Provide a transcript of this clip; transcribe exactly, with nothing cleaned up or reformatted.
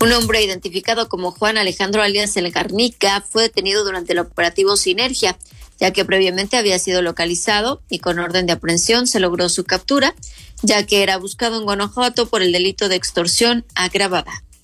Un hombre identificado como Juan Alejandro alias El Garnica fue detenido durante el operativo Sinergia, ya que previamente había sido localizado y con orden de aprehensión se logró su captura, ya que era buscado en Guanajuato por el delito de extorsión agravada.